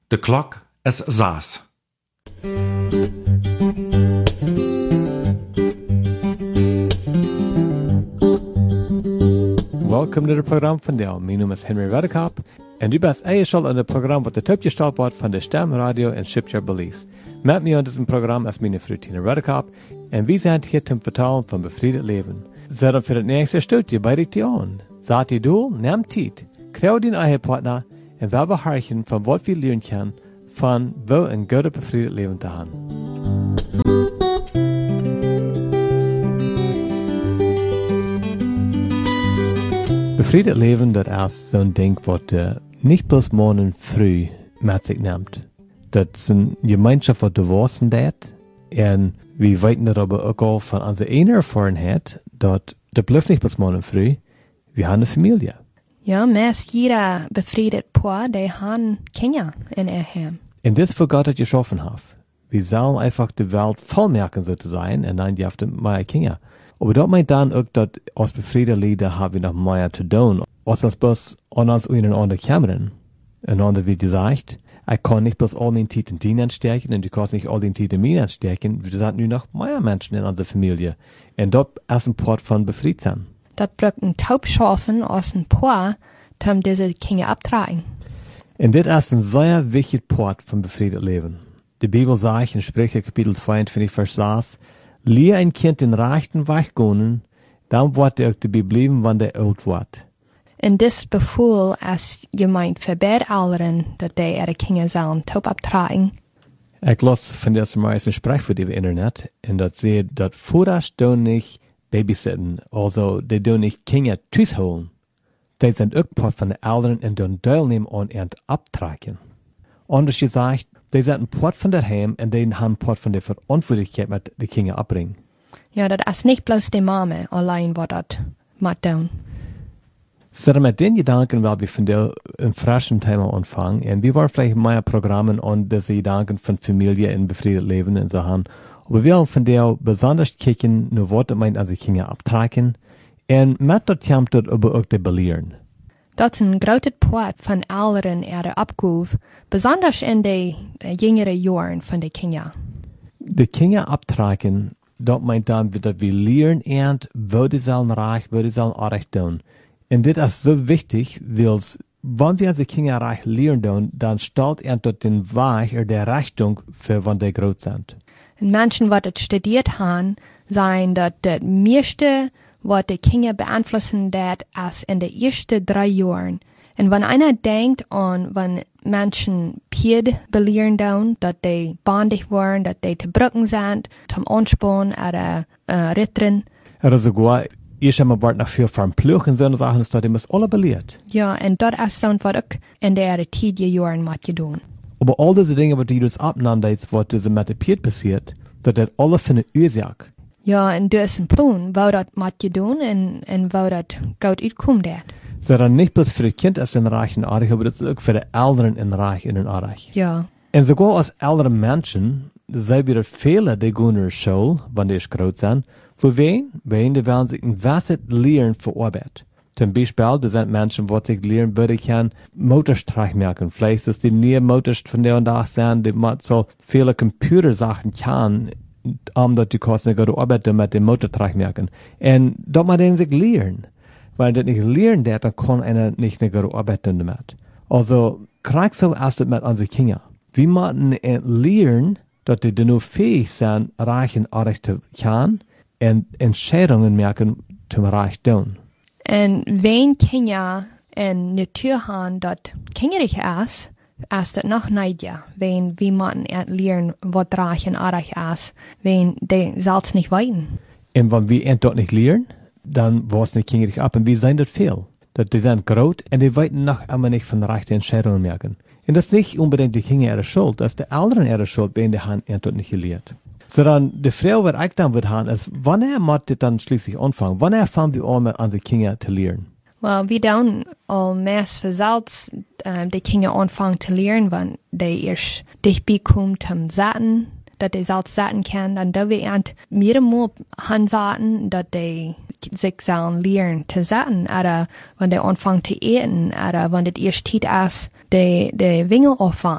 De klok is 6. Welcome to the Programm van Deel. Mijn naam is Henry Redekop en u bent ingeschaltet aan het programma wat het opgesteld wordt van de Stem Radio in Schipjar Belize. Met mij aan diesem Programm ist meine Frau Tina Redekop en wir sind hier zum Vertellen von befriedet Leben. Zet für das nächste Stündje bei dich an. Sagt ihr Doel, nehmt Zeit, krijg den eigen Partner en wir beharren von was wir lernen können von wo ein gutes befriedet Leben zu haben. Befriedet Leben, das ist so ein Ding, was nicht bloß morgen früh mit sich nimmt. Das ist eine Gemeinschaft, die du wissen dat. Und wir wissen darüber auch von unserer eigenen Erfahrung, dass das bleibt nicht bloß morgen früh. Wir haben eine Familie. Ja, meist jeder befriedet Paar, die haben Kinder in ihr Heim. Und das ist, was Gott hat geschaffen hat. Wir sollen einfach die Welt vollmerken, sozusagen, und dann die mehr Kinder. Aber das meint dann auch, dass als befriedete Leute haben wir noch mehr zu tun. Als uns bloß an uns in andere Kammern. Und dann wird gesagt, ich kann nicht bloß all den Zeit in Dienst stärken und du kannst nicht all den Zeit in mir stärken. Wir sind nur noch mehr Menschen in unserer Familie. Und das ist ein Part von befriedet sein. Das braucht ein Taubschafen aus ein Paar, um diese Kinder abtragen. Und das ist ein sehr wichtiger Part von befriedet Leben. Die Bibel sagt in Sprüche Kapitel 22, Vers 6, leer ein Kind den rechten Weg gehen, dann wird er auch dabei bleiben, wenn der alt wird. Und das Befuhl ist gemeint für beide Eltern, dass die ihre Kinder sollen taub abtragen. Ich las von der meisten Sprachwort über Internet, und das sehe, dass Vater tun nicht babysitten, also die tun nicht Kinder Tschüss holen. Die sind auch Part von den Eltern und tun teilnehmen an ihren Abtragen. Anders gesagt, die sind ein Part von der Heim und die haben Part von der Verantwortlichkeit mit den Kindern abbringen. Ja, das ist nicht bloß die Mama allein, was das macht tun. So, mit den Gedanken, weil wir von der frischen Thema anfangen, und wir wollen vielleicht mehr Programme an diese Gedanken von Familie in befriedet Leben in so haben. Aber wir wollen von der besonders kicken, nur was meint an sich Kinder abtragen, und mit das kommt dort aber auch die belehren. Dat is een grote part van ouderen ihre Abgabe, besonders in de jüngere Jahren von den Kindern. Die Kinder abtragen, das meint dann, dass wir lernen und wo die sollen reich, wo die sollen reich tun. Und das ist so wichtig, weil wenn wir die Kinder reich lernen, dann stellt er dort den Weg oder die Richtung für wann die groß sind. Und Menschen, die das studiert haben, sagen, dass das meiste, was die Kinder beeinflussen, das ist in den ersten 3 Jahren. Und wenn einer denkt an, wenn Menschen Pied belehren tun, dass die bandig waren, dass die zu brücken sind, zum Anspannen oder Rittern. Oder sogar, ich habe mal nach 4 Fahren Plüchen, so eine Sachen, dass die müssen alle belehrt. Ja, und das ist so, was auch in der tidigen Jahren mit getan. Aber all diese Dinge, die du abeinander jetzt, was diese mit der Pied passiert, das alle für eine Ursache. Ja, und du ist ein Plan, wo das mit getan und wo das gut utkommt. So dann nicht bloß für das Kind ist ein Reich in Arich, aber das ist auch für die Eltern ein Reich in Arich. Ja. Und sogar als ältere Menschen, sei wieder viele, die gehen in die Schule, wenn die groß sind, für wen? Die wollen sich ein Wasser lernen für Arbeit. Zum Beispiel, da sind Menschen, die sich lernen, würde ich Motorstreich merken. Vielleicht ist die nie Motorstreich von der und da sind, die so viele Computersachen kann, dass die Kosten eine gute Arbeit mit dem Motorstreich merken. Und da man den sich lernen. Weil das nicht lernen, dann kann einer nicht eine gute Arbeit tun damit. Also, krieg so erst mit unseren Kindern. Wir müssen lernen, dass die nur fähig sind, reich und artig zu können, und Entscheidungen merken, zum Reich tun. Und wenn Kinder in Natur haben, das kingerig ist das noch nicht, ja. Wenn wir müssen lernen, was reich und artig ist, wenn die selbst nicht weiten. Und wenn wir dort nicht lernen, dann war es nicht kingerig ab, und wir sind das viel. Die sind groß, und die weiten noch immer nicht von rechten Entscheidungen merken. Und das ist nicht unbedingt die Kinder ihre Schuld, das ist die Eltern ihre Schuld, wenn die haben dort nicht gelernt. So dann, die Frau, was ich dann wird haben, ist, wann muss das dann schließlich anfangen? Wann fangen wir an, mit unseren Kindern zu lernen? Well, wir tun meist für selbst die Kinder anfangen zu lernen, wenn die erst dich bekommen zum Saten, dass die selbst saten können, dann da wir mehrmals hansaten, dass die sich sollen lernen zu saten, oder wenn die anfangen zu eten, oder wenn das erst Zeit ist, die Wingel auffahren,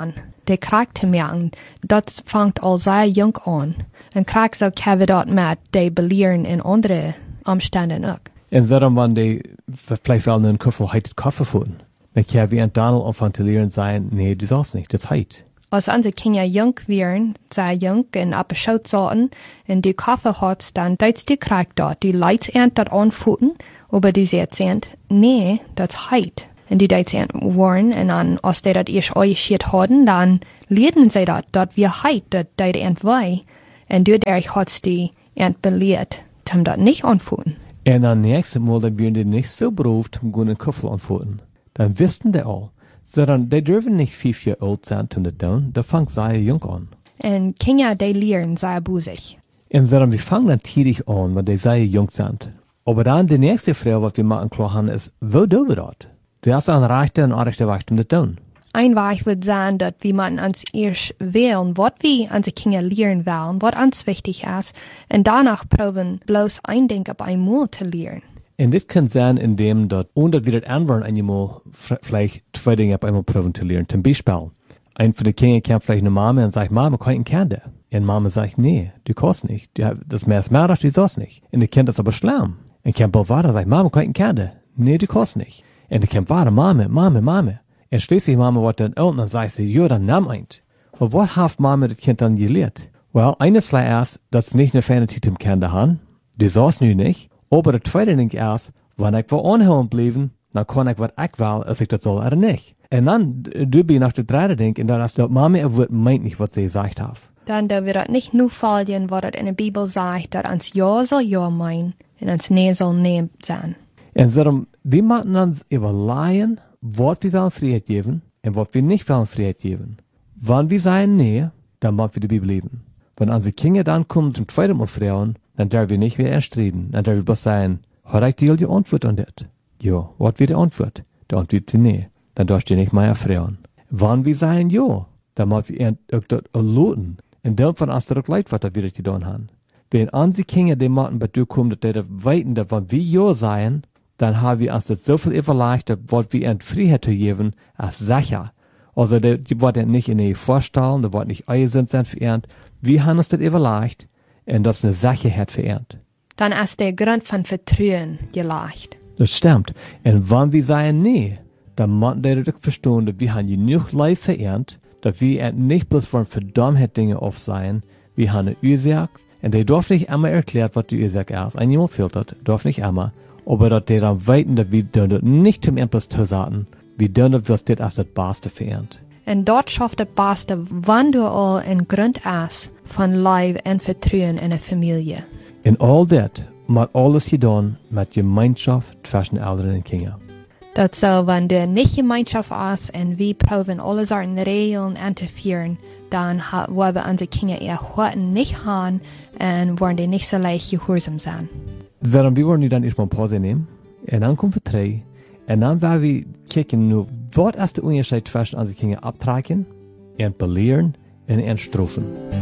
de krijgt te merken. Dat vangt al zeer jong aan. En krijgt zo hebben dat met de beleeren in andere omstanden ook. En daarom waren die vielleicht wel een kuffel heitet Koffer voeten. Dan kan wie een Donald omvangen te leren zijn, nee, dat is alles niet, dat is heit. Als onze kinderen jong waren, zij jong en op de schoot zaten en die Koffer had, dan deed die krijgt dat. Die leidt dat aanvoeten, aber die zegt, nee, dat is heit. En die deed ze worden, en dan, als die dat eerst uitgeschiet hadden, dan leerden ze dat wir heit, dat deed ent wij. En doordat had die ent beleerd, om dat niet aanvoeten. En dan nächste Mal, dann werden die nicht so berufen, um einen Kuffel antworten. Dann wisten die all. Sondern die dürfen nicht 5 Jahre alt sein, um das tun. Da fangt sehr jung an. En Kinder, die leeren sehr busig. Und sondern wir fangen dann tidig an, wenn die sehr jung sind. Aber dann die nächste Frage, was wir machen klar haben, ist, wo tun wir das? Du hast einen rechten und rechten Weg, um das tun. Ein Weg würde sein, dass wir uns erst wählen, was wir unsere Kinder lehren wollen, was uns wichtig ist, und danach proben, bloß ein Ding auf einmal zu lehren. Und das kann sein, indem dass, ohne dass wir das anwenden, einmal vielleicht 2 Dinge auf einmal proben zu lernen. Zum Beispiel, ein von den Kindern kommt vielleicht eine Mama und sagt, Mama, kann ich kennen das? Und Mama sagt, nee, du kannst nicht. Das mehr ist mehr, du sollst nicht. Und das Kind ist aber schlimm. Und kommt bald weiter und sagt, Mama, kann ich kennen das? Nee, du kannst nicht. Und dann kommt weiter, Mama. Und schließlich Mama wird dann älter und dann sagt sie, ja, dann nimm eins. Aber was hat Mama das Kind dann gelehrt? Well, eines vielleicht erst, dass nicht eine feine Tüte im Kind haben. Die saß nu nicht. Aber das zweite Ding erst, wenn ich wo anhören bleiben, dann kann ich was ich will, als ich das soll oder nicht. Und dann, du bist nach der dritte Ding, und dann hast du, Mama, meint nicht, was sie gesagt hat. Dann, da wird das nicht nur folgen, was in der Bibel sagt, dass uns Ja soll Ja meinen, und uns Nee soll Nee sein. Und darum, wir müssen uns überlegen, was wir wollen Freiheit geben und was wir nicht wollen Freiheit geben. Wenn wir sagen nee, dann müssen wir die Bibel leben. Wenn unsere Kinder dann kommen zum zweiten Mal fragen, dann dürfen wir nicht mehr erstriden. Dann dürfen wir bloß sagen, hat ich dir die Antwort an das? Ja, was wird die Antwort? Die Antwort ist nee. Dann darfst du nicht mehr fragen. Wenn wir sagen ja, dann müssen wir auch das erlöten. Und dann von uns das leid, was wir getan haben. Wenn unsere Kinder die Matten bei dir kommen, dass die weiten, dass wenn wir ja sagen, dann haben wir uns das so viel überlegt, was wir in Freiheit zu geben, als sicher. Also, die wollen nicht in die vorstellen, die wollen nicht einsend sein verehrt. Wir haben uns das überlegt, und das ist eine Sicherheit verehrt. Dann ist der Grund von Vertrauen gelegt. Das stimmt. Und wenn wir sagen nee, dann müssen die das verstehen, dass wir haben genug Leid verehrt, dass wir nicht bloß von Verdammheit Dinge auf sein, wir haben eine Ursache, und die darf nicht immer erklärt, was die Ursache ist. Einmal fehlt das, darf nicht immer. Aber dass die dann weiten, dass wir dann nicht zum Endlos zu sagen, wir dann das als das Beste verehrt. Und dort schafft das Beste, wenn du all ein Grund hast von Liebe und Vertrauen in der Familie. In all das wird alles getan mit Gemeinschaft zwischen Eltern und Kindern. Das so, wenn du nicht Gemeinschaft hast und wir proben alle Sachen Regeln anzuführen, dann wollen wir unsere Kinder eher heute nicht haben und wollen die nicht so leicht gehorsam sein. Darum, wir wollen dann erstmal Pause nehmen, und dann kommen wir 3, und dann werden wir gucken, was ist der Unterschied zwischen unseren Kindern abtragen, und belehren und strafen.